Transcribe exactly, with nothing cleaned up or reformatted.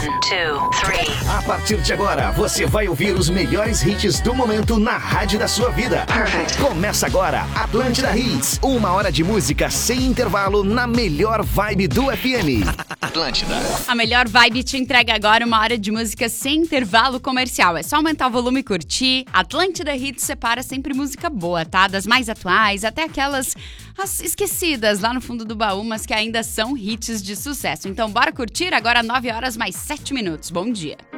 One, two, three. A partir de agora, você vai ouvir os melhores hits do momento na rádio da sua vida. Perfect. Começa agora, Atlântida Hits. Uma hora de música sem intervalo na melhor vibe do F M. Atlântida. A melhor vibe te entrega agora uma hora de música sem intervalo comercial. É só aumentar o volume e curtir. Atlântida Hits separa sempre música boa, tá? Das mais atuais até aquelas as esquecidas lá no fundo do baú, mas que ainda são hits de sucesso. Então bora curtir agora nove horas mais sete minutos. Bom dia.